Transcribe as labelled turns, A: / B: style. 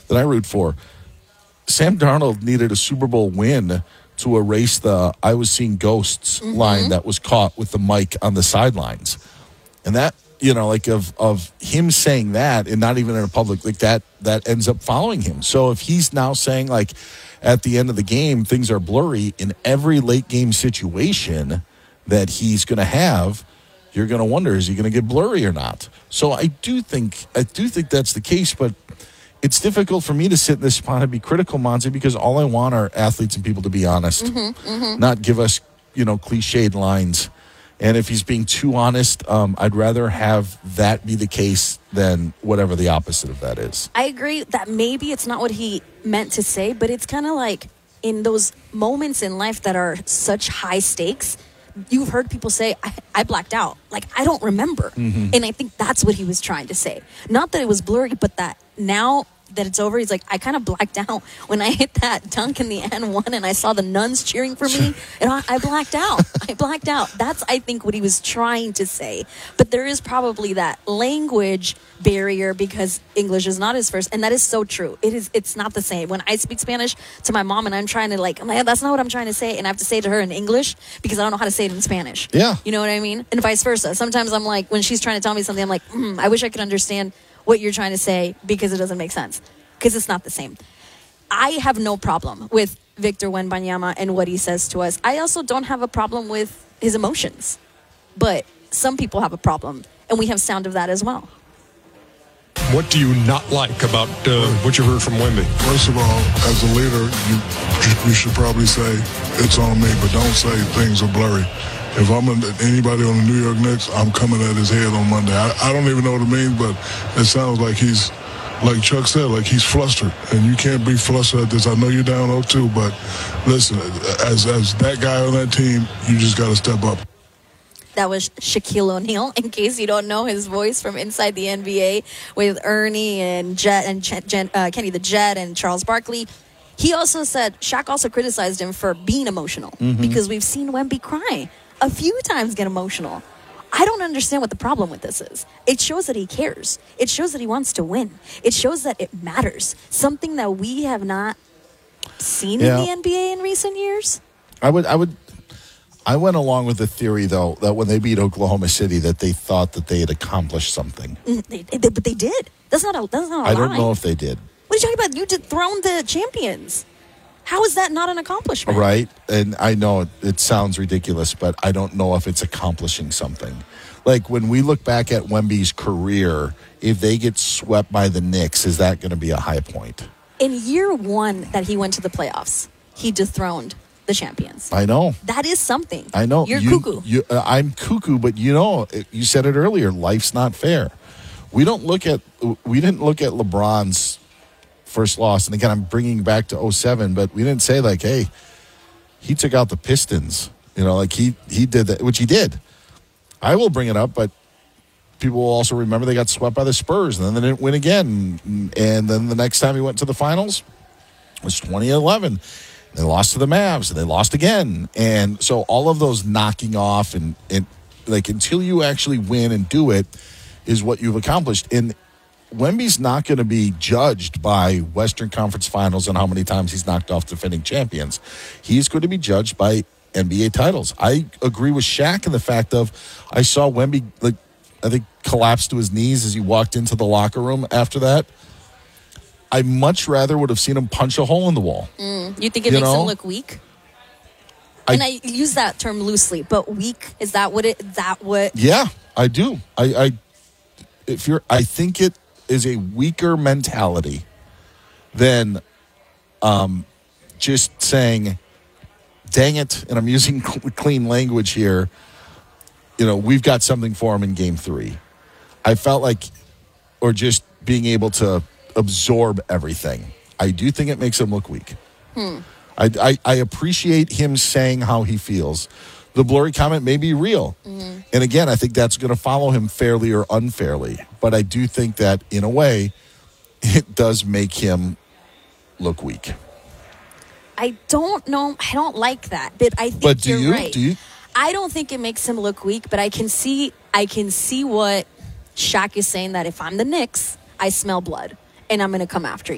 A: that I root for. Sam Darnold needed a Super Bowl win to erase the "I was seeing ghosts" line that was caught with the mic on the sidelines. And that, of him saying that and not even in a public, that ends up following him. So if he's now saying, at the end of the game, things are blurry in every late game situation that he's going to have, you're going to wonder, is he going to get blurry or not? So I do think that's the case, but it's difficult for me to sit in this spot and be critical, Monty, because all I want are athletes and people to be honest, not give us, cliched lines. And if he's being too honest, I'd rather have that be the case than whatever the opposite of that is.
B: I agree that maybe it's not what he meant to say, but it's kind of like in those moments in life that are such high stakes, you've heard people say, I blacked out. I don't remember. And I think that's what he was trying to say. Not that it was blurry, but that now that it's over, he's like, I kind of blacked out when I hit that dunk in the N1 and I saw the nuns cheering for me. And I blacked out. That's, I think, what he was trying to say. But there is probably that language barrier because English is not his first. And that is so true. It's not the same. When I speak Spanish to my mom and I'm trying to I'm like, that's not what I'm trying to say. And I have to say it to her in English because I don't know how to say it in Spanish.
A: Yeah.
B: You know what I mean? And vice versa. Sometimes I'm like, when she's trying to tell me something, I'm like, I wish I could understand what you're trying to say because it doesn't make sense. Because it's not the same. I have no problem with Victor Wembanyama and what he says to us. I also don't have a problem with his emotions. But some people have a problem. And we have sound of that as well.
C: What do you not like about what you heard from Wemby?
D: First of all, as a leader, you should probably say, it's on me, but don't say things are blurry. If I'm anybody on the New York Knicks, I'm coming at his head on Monday. I don't even know what it means, but it sounds like he's, like Chuck said, like he's flustered. And you can't be flustered at this. I know you're down 0-2, but listen, as that guy on that team, you just got to step up.
B: That was Shaquille O'Neal, in case you don't know his voice from inside the NBA with Ernie and Jet and Kenny the Jet and Charles Barkley. He also said, Shaq also criticized him for being emotional because we've seen Wemby cry a few times, get emotional. I don't understand what the problem with this is. It shows that he cares. It shows that he wants to win. It shows that it matters. Something that we have not seen in the NBA in recent years.
A: I went along with the theory, though, that when they beat Oklahoma City, that they thought that they had accomplished something.
B: But they did. That's not a lie.
A: I don't know if they did.
B: What are you talking about? You dethroned the champions. How is that not an accomplishment?
A: Right. And I know it sounds ridiculous, but I don't know if it's accomplishing something. Like when we look back at Wemby's career, if they get swept by the Knicks, is that going to be a high point?
B: In year one that he went to the playoffs, he dethroned the champions.
A: I know.
B: That is something.
A: I know.
B: You're cuckoo.
A: I'm cuckoo, but you said it earlier, life's not fair. We didn't look at LeBron's first loss, and again, I'm bringing back to 2007, but we didn't say hey, he took out the Pistons. He did that, which he did. I will bring it up, but people will also remember they got swept by the Spurs, and then they didn't win again. And then the next time he went to the finals was 2011. They lost to the Mavs, and they lost again. And so all of those knocking off and until you actually win and do it is what you've accomplished. And Wemby's not going to be judged by Western Conference Finals and how many times he's knocked off defending champions. He's going to be judged by NBA titles. I agree with Shaq in the fact of I saw Wemby, I think, collapse to his knees as he walked into the locker room after that. I much rather would have seen him punch a hole in the wall.
B: You think it makes him look weak? And I use that term loosely, but weak, is that what? Yeah,
A: I do. I think it is a weaker mentality than just saying, dang it, and I'm using clean language here, we've got something for him in game 3. I felt or just being able to absorb everything. I do think it makes him look weak. I appreciate him saying how he feels. The blurry comment may be real. And again, I think that's going to follow him fairly or unfairly. But I do think that, in a way, it does make him look weak.
B: I don't know. I don't like that. But I think you're right.
A: Do you?
B: I don't think it makes him look weak, but I can see what Shaq is saying, that if I'm the Knicks, I smell blood, and I'm going to come after you.